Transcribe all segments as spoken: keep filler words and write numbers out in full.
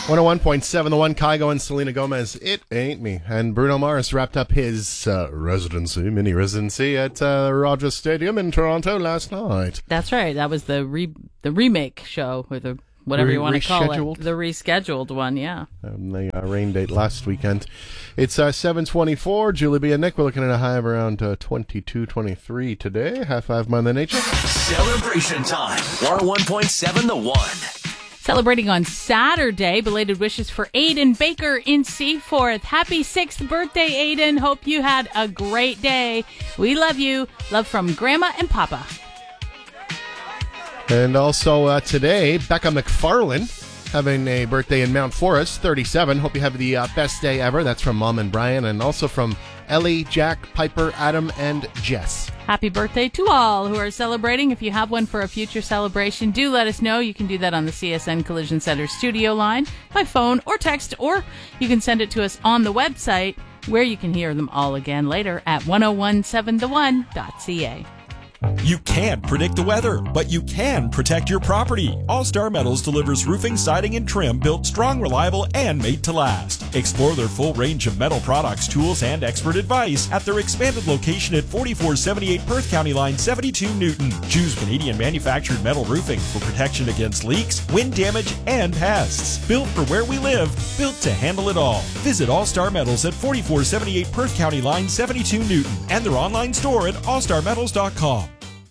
one oh one point seven, The One, Kygo and Selena Gomez, It Ain't Me. And Bruno Mars wrapped up his uh, residency, mini residency at uh, Rogers Stadium in Toronto last night. That's right. That was the re- the remake show, or the whatever Re- you want to call rescheduled? it. The rescheduled one, yeah. Um, the uh, rain date last weekend. It's uh, seven twenty-four. Julie B and Nick, we're looking at a high of around uh, twenty-two, twenty-three today. Half five Mother Nature. Celebration time. one oh one point seven The One. Celebrating on Saturday, belated wishes for Aiden Baker in Seaforth. Happy sixth birthday, Aiden. Hope you had a great day. We love you. Love from Grandma and Papa. And also uh, today, Becca McFarlane having a birthday in Mount Forest, thirty-seven. Hope you have the uh, best day ever. That's from Mom and Brian. And also from Ellie, Jack, Piper, Adam, and Jess. Happy birthday to all who are celebrating. If you have one for a future celebration, do let us know. You can do that on the C S N Collision Center studio line, by phone or text, or you can send it to us on the website, where you can hear them all again later at ten seventeen the one dot c a. You can't predict the weather, but you can protect your property. All-Star Metals delivers roofing, siding, and trim built strong, reliable, and made to last. Explore their full range of metal products, tools, and expert advice at their expanded location at forty-four seventy-eight Perth County Line, seventy-two Newton. Choose Canadian manufactured metal roofing for protection against leaks, wind damage, and pests. Built for where we live, built to handle it all. Visit All-Star Metals at forty-four seventy-eight Perth County Line, seventy-two Newton, and their online store at all star metals dot com.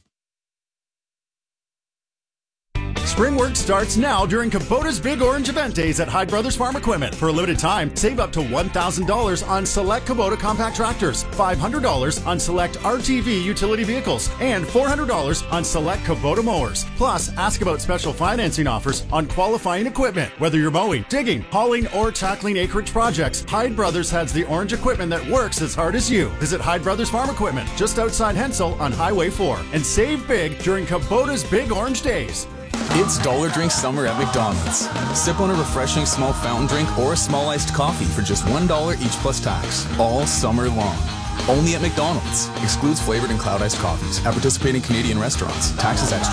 Spring work starts now during Kubota's Big Orange Event Days at Hyde Brothers Farm Equipment. For a limited time, save up to one thousand dollars on select Kubota compact tractors, five hundred dollars on select R T V utility vehicles, and four hundred dollars on select Kubota mowers. Plus, ask about special financing offers on qualifying equipment. Whether you're mowing, digging, hauling, or tackling acreage projects, Hyde Brothers has the orange equipment that works as hard as you. Visit Hyde Brothers Farm Equipment just outside Hensel on Highway four and save big during Kubota's Big Orange Days. It's Dollar Drink Summer at McDonald's. Sip on a refreshing small fountain drink or a small iced coffee for just one dollar each plus tax, all summer long. Only at McDonald's. Excludes flavored and cloud iced coffees at participating Canadian restaurants. Taxes extra.